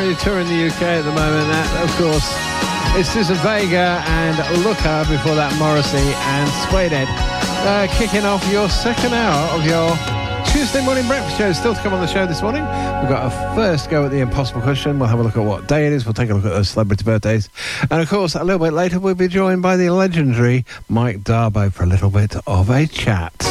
Australia, touring the UK at the moment. That, of course, is Susan Vega and Looker. Before that, Morrissey and Suede Ed. Kicking off your second hour of your Tuesday morning breakfast show. Still to come on the show this morning. We've got a first go at the impossible question. We'll have a look at what day it is. We'll take a look at those celebrity birthdays. And, of course, a little bit later, we'll be joined by the legendary Mike Darbo for a little bit of a chat.